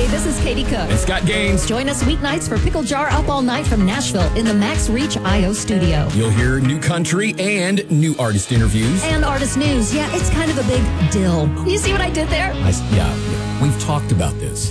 this is Katie Cook. And Scott Gaines. Join us weeknights for Pickle Jar Up All Night from Nashville in the Max Reach IO studio. You'll hear new country and new artist interviews. And artist news. Yeah, it's kind of a big deal. You see what I did there? Yeah, we've talked about this.